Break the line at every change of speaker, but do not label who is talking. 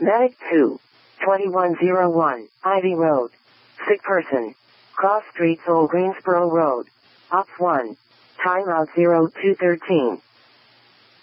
Medic 2. 2101, Ivy Road. Sick person. Cross Streets, Old Greensboro Road. Ops 1. Timeout 0213.